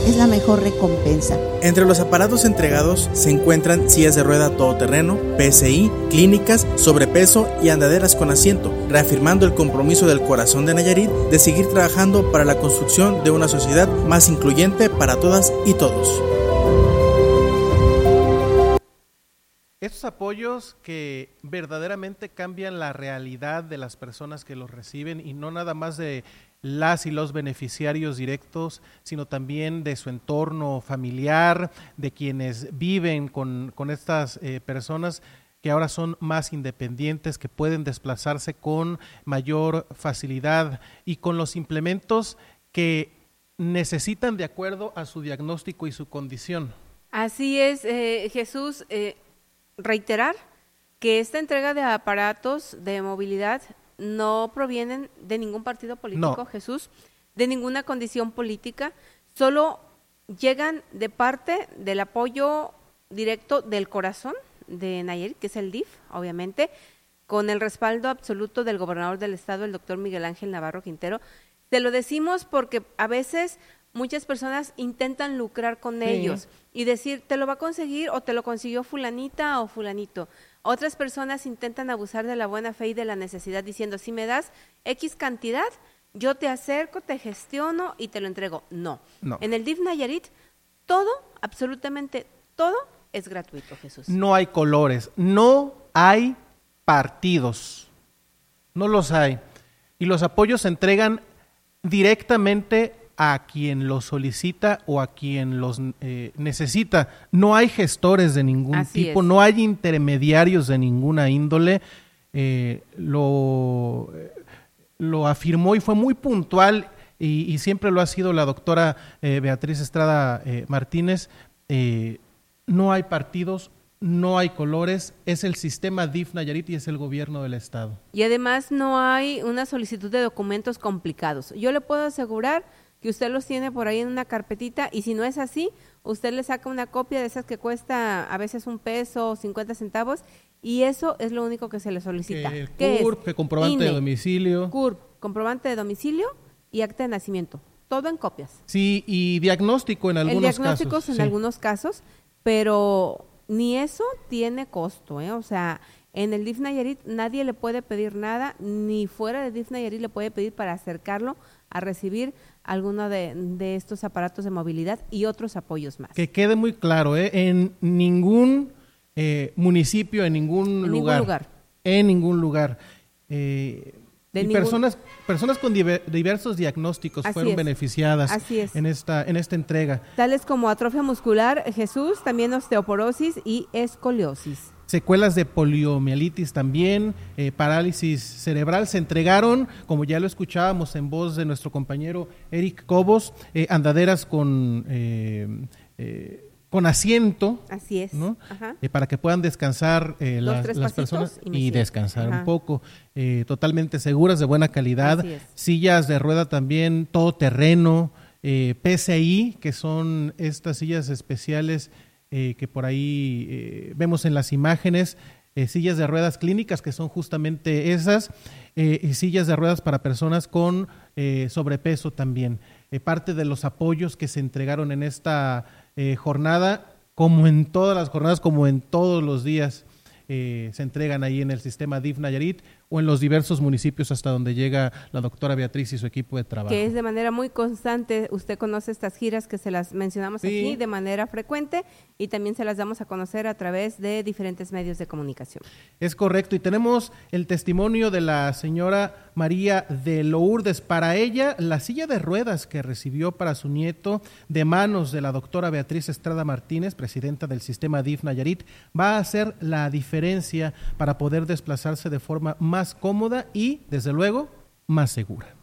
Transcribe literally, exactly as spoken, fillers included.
es la mejor recompensa. Entre los aparatos entregados se encuentran sillas de rueda todoterreno, P S I, clínicas, sobrepeso y andaderas con asiento, reafirmando el compromiso del corazón de Nayarit de seguir trabajando para la construcción de una sociedad más incluyente para todas y todos. Estos apoyos que verdaderamente cambian la realidad de las personas que los reciben y no nada más de las y los beneficiarios directos, sino también de su entorno familiar, de quienes viven con, con estas eh, personas que ahora son más independientes, que pueden desplazarse con mayor facilidad y con los implementos que necesitan de acuerdo a su diagnóstico y su condición. Así es, eh, Jesús, eh, reiterar que esta entrega de aparatos de movilidad no provienen de ningún partido político, no. Jesús, de ninguna condición política, solo llegan de parte del apoyo directo del corazón de Nayarit, que es el D I F, obviamente, con el respaldo absoluto del gobernador del estado, el doctor Miguel Ángel Navarro Quintero. Te lo decimos porque a veces muchas personas intentan lucrar con sí. ellos y decir, te lo va a conseguir o te lo consiguió fulanita o fulanito. Otras personas intentan abusar de la buena fe y de la necesidad diciendo, si me das X cantidad, yo te acerco, te gestiono y te lo entrego. No. no. En el D I F Nayarit, todo, absolutamente todo es gratuito, Jesús. No hay colores, no hay partidos, no los hay. Y los apoyos se entregan directamente a quien los solicita o a quien los eh, necesita. No hay gestores de ningún Así tipo, es. no hay intermediarios de ninguna índole. Eh, lo, lo afirmó y fue muy puntual y, y siempre lo ha sido la doctora eh, Beatriz Estrada eh, Martínez. Eh, no hay partidos, no hay colores, es el sistema D I F Nayarit y es el gobierno del estado. Y además no hay una solicitud de documentos complicados. Yo le puedo asegurar que usted los tiene por ahí en una carpetita y si no es así, usted le saca una copia de esas que cuesta a veces un peso o cincuenta centavos y eso es lo único que se le solicita. Que el ¿Qué C U R P, es? que comprobante I N E, de domicilio. C U R P, comprobante de domicilio y acta de nacimiento. Todo en copias. Sí, y diagnóstico en algunos El diagnóstico casos. en sí. algunos casos, pero ni eso tiene costo, ¿eh? O sea, en el D I F Nayarit nadie le puede pedir nada, ni fuera del D I F Nayarit le puede pedir para acercarlo a recibir alguno de, de estos aparatos de movilidad y otros apoyos más. Que quede muy claro, ¿eh? En ningún eh, municipio, en ningún en lugar. ningún lugar. En ningún lugar. Eh, De y ningún... personas personas con diver, diversos diagnósticos Así fueron es. beneficiadas Así es. en esta en esta entrega. Tales como atrofia muscular, Jesús, también osteoporosis y escoliosis. Secuelas de poliomielitis también, eh, parálisis cerebral, se entregaron, como ya lo escuchábamos en voz de nuestro compañero Eric Cobos, eh, andaderas con, eh, eh, con asiento, Así es, ¿no? Ajá. Eh, para que puedan descansar eh, Dos, las, tres las pasitos personas y me y siento. descansar Ajá. un poco, eh, totalmente seguras, de buena calidad, Así es. sillas de rueda también, todoterreno, eh, P S I, que son estas sillas especiales Eh, que por ahí eh, vemos en las imágenes, eh, sillas de ruedas clínicas que son justamente esas, eh, y sillas de ruedas para personas con eh, sobrepeso también. Eh, parte de los apoyos que se entregaron en esta eh, jornada, como en todas las jornadas, como en todos los días, eh, se entregan ahí en el sistema D I F Nayarit o en los diversos municipios hasta donde llega la doctora Beatriz y su equipo de trabajo. Que es de manera muy constante, usted conoce estas giras que se las mencionamos Sí. aquí de manera frecuente y también se las damos a conocer a través de diferentes medios de comunicación. Es correcto, y tenemos el testimonio de la señora María de Lourdes. Para ella, la silla de ruedas que recibió para su nieto de manos de la doctora Beatriz Estrada Martínez, presidenta del sistema D I F Nayarit, va a hacer la diferencia para poder desplazarse de forma más cómoda y, desde luego, más segura.